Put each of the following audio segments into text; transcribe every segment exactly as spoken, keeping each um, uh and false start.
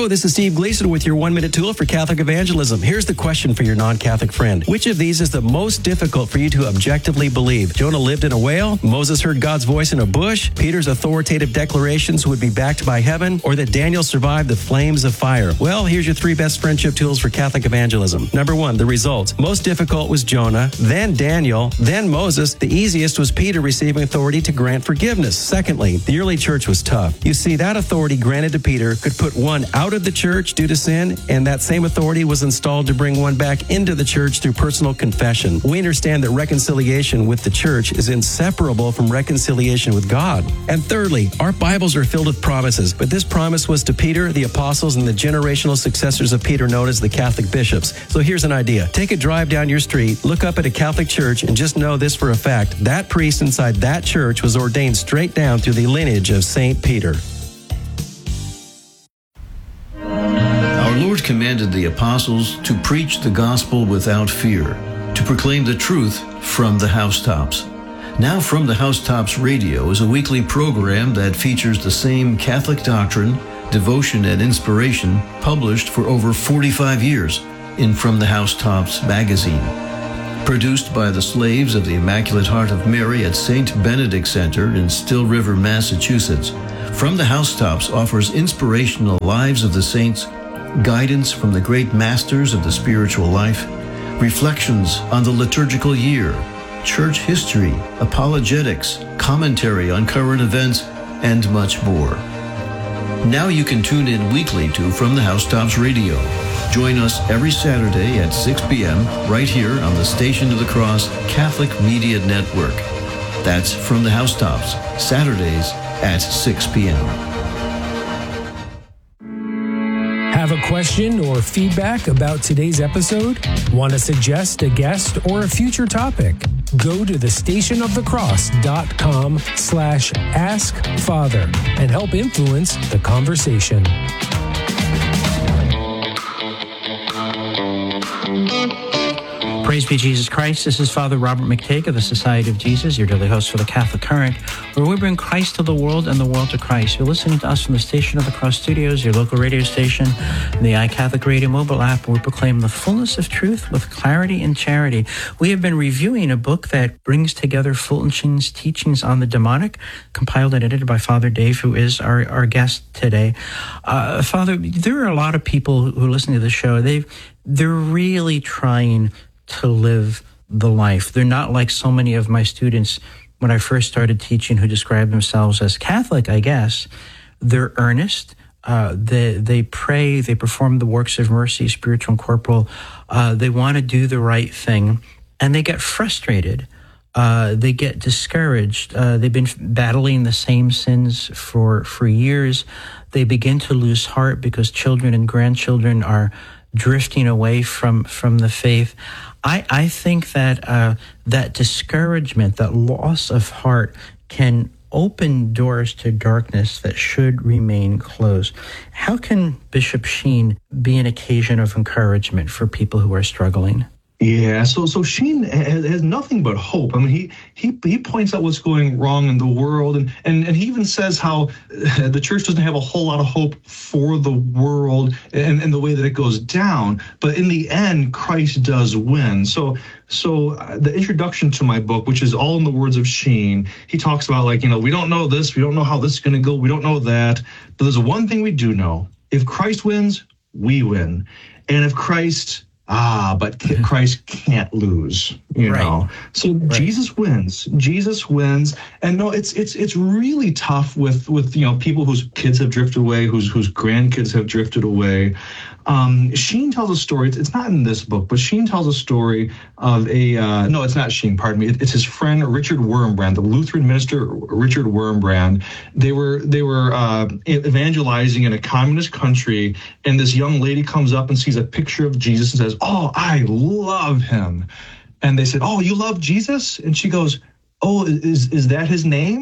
this is Steve Gleason with your one-minute tool for Catholic evangelism. Here's the question for your non-Catholic friend. Which of these is the most difficult for you to objectively believe? Jonah lived in a whale? Moses heard God's voice in a bush? Peter's authoritative declarations would be backed by heaven? Or that Daniel survived the flames of fire? Well, here's your three best friendship tools for Catholic evangelism. Number one, the results. Most difficult was Jonah, then Daniel, then Moses. The easiest was Peter receiving authority to grant forgiveness. Secondly, the early church was tough. You see, that authority granted to Peter could put one out of the church due to sin, and that same authority was installed to bring one back into the church through personal confession. We understand that reconciliation with the church is inseparable from reconciliation with God. And thirdly, our Bibles are filled with promises, but this promise was to Peter, the apostles, and the generational successors of Peter known as the Catholic bishops. So here's an idea. Take a drive down your street, look up at a Catholic church, and just know this for a fact. That priest inside that church was ordained straight down through the lineage of Saint Peter. Our Lord commanded the apostles to preach the gospel without fear, to proclaim the truth from the housetops. Now From the Housetops Radio is a weekly program that features the same Catholic doctrine, devotion, and inspiration published for over forty-five years in From the Housetops magazine. Produced by the slaves of the Immaculate Heart of Mary at Saint Benedict Center in Still River, Massachusetts, From the Housetops offers inspirational lives of the saints, guidance from the great masters of the spiritual life, reflections on the liturgical year, church history, apologetics, commentary on current events, and much more. Now you can tune in weekly to From the Housetops Radio. Join us every Saturday at six p.m. right here on the Station of the Cross Catholic Media Network. That's From the Housetops, Saturdays at six p.m. Have a question or feedback about today's episode? Want to suggest a guest or a future topic? Go to the station of the cross dot com slash ask father and help influence the conversation. Praise be Jesus Christ. This is Father Robert McTague of the Society of Jesus, your daily host for the Catholic Current, where we bring Christ to the world and the world to Christ. You're listening to us from the Station of the Cross Studios, your local radio station, and the iCatholic Radio mobile app, where we proclaim the fullness of truth with clarity and charity. We have been reviewing a book that brings together Fulton Sheen's teachings on the demonic, compiled and edited by Father Dave, who is our, our guest today. Uh, Father, there are a lot of people who listen to the show. They've, they're really trying to live the life. They're not like so many of my students when I first started teaching who describe themselves as Catholic, I guess. They're earnest. Uh, they, they pray. They perform the works of mercy, spiritual and corporal. Uh, they want to do the right thing, and they get frustrated. Uh, they get discouraged. Uh, they've been battling the same sins for, for years. They begin to lose heart because children and grandchildren are drifting away from, from the faith. I, I think that uh, that discouragement, that loss of heart can open doors to darkness that should remain closed. How can Bishop Sheen be an occasion of encouragement for people who are struggling? Yeah, so so Sheen has, has nothing but hope. I mean, he he he points out what's going wrong in the world, and and, and he even says how the church doesn't have a whole lot of hope for the world and, and the way that it goes down. But in the end, Christ does win. So so the introduction to my book, which is all in the words of Sheen, he talks about, like, you know, we don't know this, we don't know how this is going to go, we don't know that. But there's one thing we do know: if Christ wins, we win, and if Christ Ah, but Christ can't lose, you right. know. So right. Jesus wins. Jesus wins, and no, it's it's it's really tough with with you know people whose kids have drifted away, whose whose grandkids have drifted away. Um, Sheen tells a story. It's, it's not in this book, but Sheen tells a story of a uh, no, it's not Sheen. Pardon me. It, it's his friend Richard Wurmbrand, the Lutheran minister Richard Wurmbrand. They were they were uh, evangelizing in a communist country, and this young lady comes up and sees a picture of Jesus and says, "Oh, I love him." And they said, "Oh, you love Jesus?" And she goes, "Oh, is is that his name?"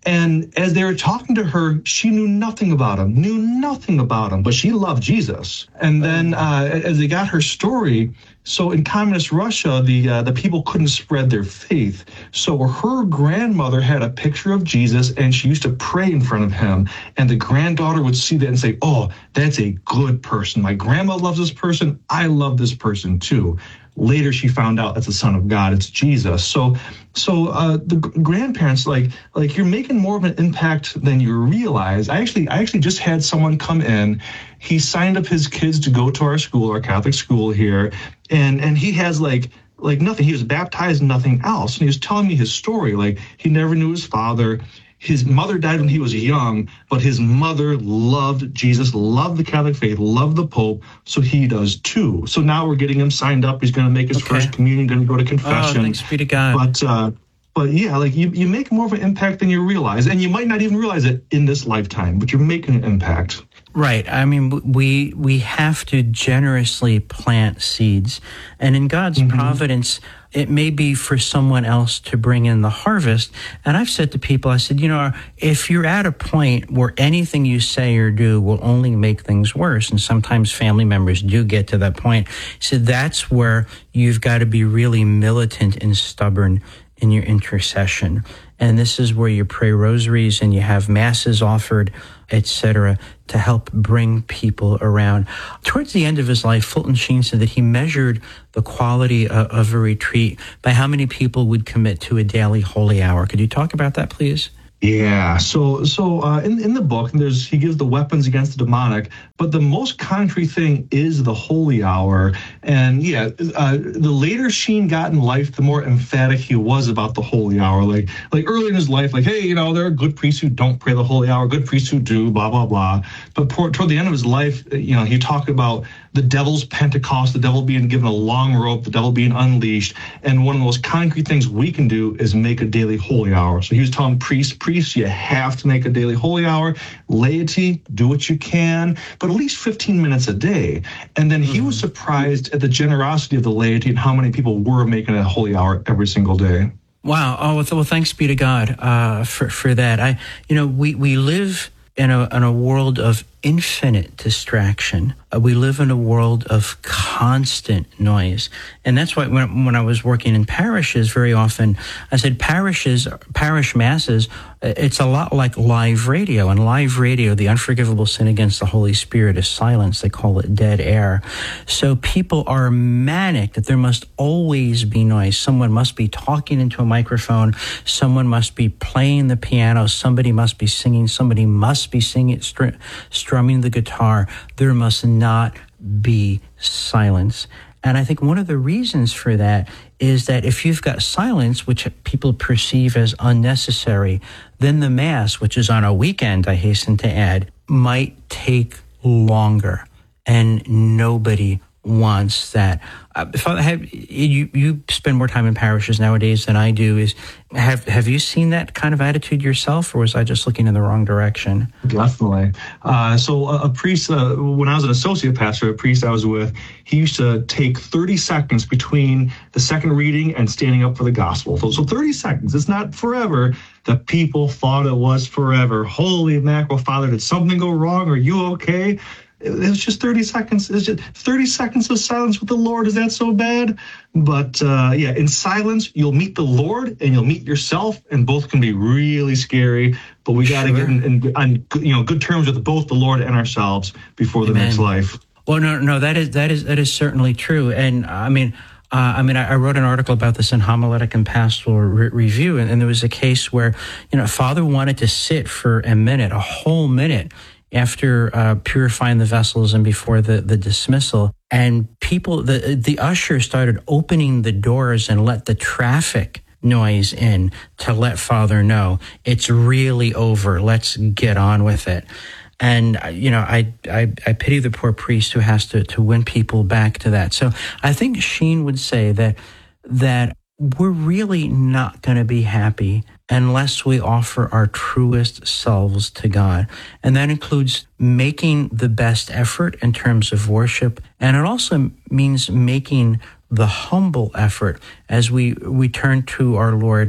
And as they were talking to her, she knew nothing about him, knew nothing about him, but she loved Jesus. And then uh, as they got her story, so in communist Russia, the uh, the people couldn't spread their faith. So her grandmother had a picture of Jesus, and she used to pray in front of him. And the granddaughter would see that and say, oh, that's a good person. My grandma loves this person. I love this person too. Later, she found out that's the Son of God. It's Jesus. So, so uh, the grandparents, like, like you're making more of an impact than you realize. I actually, I actually just had someone come in. He signed up his kids to go to our school, our Catholic school here, and and he has like. like nothing. He was baptized, nothing else. And he was telling me his story. Like he never knew his father. His mother died when he was young, but his mother loved Jesus, loved the Catholic faith, loved the Pope, so he does too. So now we're getting him signed up. He's going to make his okay. first communion, going to go to confession. Oh, thanks be to God. But, uh, but yeah, like you, you make more of an impact than you realize. And you might not even realize it in this lifetime, but you're making an impact. Right. I mean, we we have to generously plant seeds. And in God's mm-hmm. providence, it may be for someone else to bring in the harvest. And I've said to people, I said, you know, if you're at a point where anything you say or do will only make things worse, and sometimes family members do get to that point, so that's where you've got to be really militant and stubborn in your intercession. And this is where you pray rosaries and you have masses offered, et cetera, to help bring people around. Towards the end of his life, Fulton Sheen said that he measured the quality of, of a retreat by how many people would commit to a daily holy hour. Could you talk about that, please? Yeah, so so uh, in in the book, there's he gives the weapons against the demonic, but the most concrete thing is the holy hour. And yeah, uh, the later Sheen got in life, the more emphatic he was about the holy hour. Like like early in his life, like, hey, you know, there are good priests who don't pray the holy hour, good priests who do, blah blah blah. But toward the end of his life, you know, he talked about the devil's Pentecost, the devil being given a long rope, the devil being unleashed. And one of the most concrete things we can do is make a daily holy hour. So he was telling priests, priests, you have to make a daily holy hour. Laity, do what you can, but at least fifteen minutes a day. And then he mm-hmm. was surprised at the generosity of the laity and how many people were making a holy hour every single day. Wow. Oh, well, thanks be to God uh, for, for that. I, you know, we, we live in a, in a world of infinite distraction. Uh, we live in a world of constant noise. And that's why when, when I was working in parishes, very often I said parishes, parish masses, it's a lot like live radio. And live radio, the unforgivable sin against the Holy Spirit is silence. They call it dead air. So people are manic that there must always be noise. Someone must be talking into a microphone. Someone must be playing the piano. Somebody must be singing. Somebody must be singing, str- strumming the guitar. There must not be silence. And I think one of the reasons for that is that if you've got silence, which people perceive as unnecessary, then the Mass, which is on a weekend, I hasten to add, might take longer. And nobody wants that. Uh, Father, have, you you spend more time in parishes nowadays than I do. Is have have you seen that kind of attitude yourself, or was I just looking in the wrong direction? Definitely. Uh, so a, a priest, uh, when I was an associate pastor, a priest I was with, he used to take thirty seconds between the second reading and standing up for the gospel. So, so thirty seconds. It's not forever. The people thought it was forever. Holy mackerel, Father, did something go wrong? Are you okay? It was just thirty seconds. It's just thirty seconds of silence with the Lord. Is that so bad? But uh, yeah, in silence, you'll meet the Lord and you'll meet yourself, and both can be really scary. But we got to sure. get in, in, on you know good terms with both the Lord and ourselves before the Amen. Next life. Well, no, no, that is that is that is certainly true. And I mean, uh, I mean, I, I wrote an article about this in Homiletic and Pastoral Re- Review, and, and there was a case where you know Father wanted to sit for a minute, a whole minute, after uh, purifying the vessels and before the, the dismissal. And people, the the usher started opening the doors and let the traffic noise in to let Father know it's really over. Let's get on with it. And, you know, I, I, I pity the poor priest who has to, to win people back to that. So I think Sheen would say that that we're really not going to be happy unless we offer our truest selves to God. And that includes making the best effort in terms of worship. And it also means making the humble effort as we, we turn to our Lord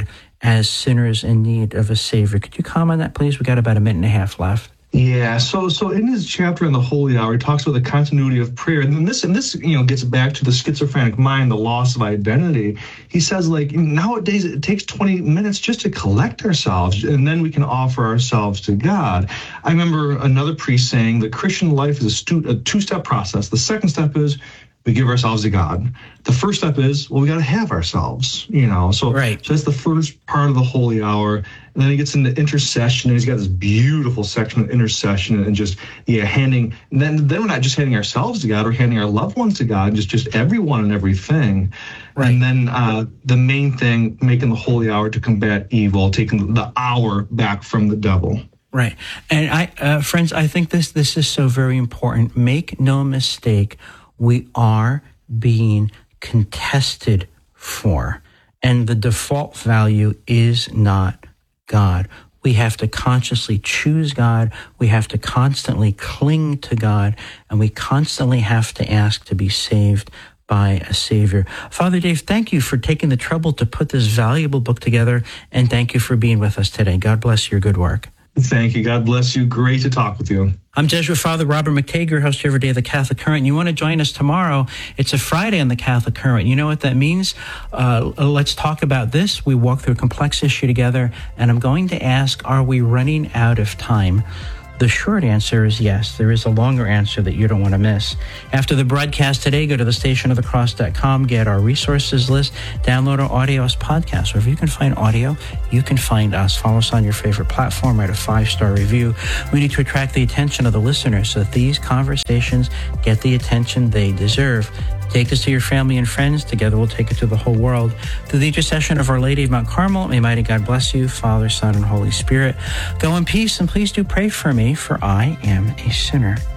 as sinners in need of a Savior. Could you comment on that, please? We got about a minute and a half left. Yeah, so so in his chapter on the Holy Hour, he talks about the continuity of prayer, and then this and this you know gets back to the schizophrenic mind, the loss of identity. He says, like, nowadays it takes twenty minutes just to collect ourselves, and then we can offer ourselves to God. I remember another priest saying the Christian life is a, stu- a two-step process. The second step is we give ourselves to God. The first step is, well, we got to have ourselves, you know. So, right. so that's the first part of the Holy Hour. And then he gets into intercession, and he's got this beautiful section of intercession and just, yeah, handing, and then, then we're not just handing ourselves to God, we're handing our loved ones to God, just, just everyone and everything. Right. And then uh, the main thing, making the Holy Hour to combat evil, taking the hour back from the devil. Right. And I, uh, friends, I think this this is so very important. Make no mistake, we are being contested for, and the default value is not God. We have to consciously choose God. We have to constantly cling to God, and we constantly have to ask to be saved by a Savior. Father Dave, thank you for taking the trouble to put this valuable book together, and thank you for being with us today. God bless your good work. Thank you. God bless you. Great to talk with you. I'm Jesuit Father Robert McTague, host every day of the Catholic Current. And you want to join us tomorrow? It's a Friday on the Catholic Current. You know what that means? Uh, let's talk about this. We walk through a complex issue together, and I'm going to ask, are we running out of time? The short answer is yes. There is a longer answer that you don't want to miss. After the broadcast today, go to the station of the cross dot com, get our resources list, download our audio as podcast. Wherever you can find audio, you can find us. Follow us on your favorite platform, write a five-star review. We need to attract the attention of the listeners so that these conversations get the attention they deserve. Take us to your family and friends. Together we'll take it to the whole world. Through the intercession of Our Lady of Mount Carmel, may mighty God bless you, Father, Son, and Holy Spirit. Go in peace, and please do pray for me, for I am a sinner.